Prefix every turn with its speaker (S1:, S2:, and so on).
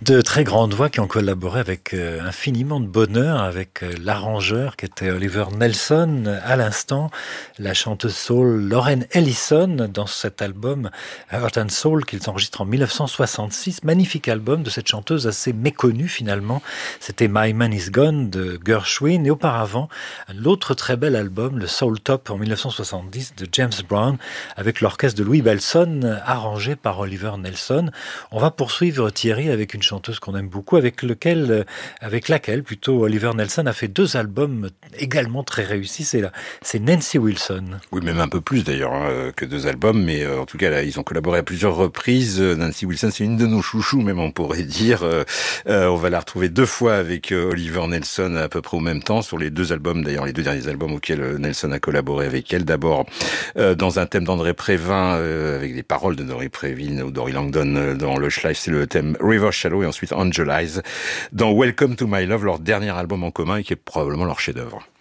S1: De très grandes voix qui ont collaboré avec infiniment de bonheur avec l'arrangeur qui était Oliver Nelson. À l'instant, la chanteuse soul Lauren Ellison dans cet album Heart and Soul qu'ils enregistrent en 1966. Magnifique album de cette chanteuse assez méconnue finalement. C'était My Man Is Gone de Gershwin et auparavant l'autre très bel album, le Soul Top en 1970 de James Brown avec l'orchestre de Louis Bellson arrangé par Oliver Nelson. On va poursuivre Thierry avec une chanteuse qu'on aime beaucoup, avec laquelle plutôt Oliver Nelson a fait 2 albums également très réussis. C'est Nancy Wilson.
S2: Oui, même un peu plus d'ailleurs que 2 albums, mais en tout cas là, ils ont collaboré à plusieurs reprises. Nancy Wilson, c'est une de nos chouchous, même on pourrait dire. On va la retrouver 2 fois avec Oliver Nelson à peu près au même temps sur les 2 albums, d'ailleurs les 2 derniers albums auxquels Nelson a collaboré avec elle. D'abord dans un thème d'André Prévin avec des paroles de Dory Prévin ou Dory Langdon dans Lush Life, c'est le thème River Shallow et ensuite Angel Eyes dans Welcome to My Love, leur dernier album en commun et qui est probablement leur chef-d'œuvre.